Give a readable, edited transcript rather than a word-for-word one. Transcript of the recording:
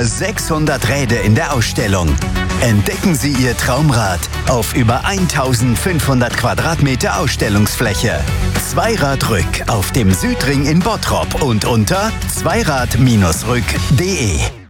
600 Räder in der Ausstellung. Entdecken Sie Ihr Traumrad auf über 1500 Quadratmeter Ausstellungsfläche. Zweiradrück auf dem Südring in Bottrop und unter zweirad-rück.de.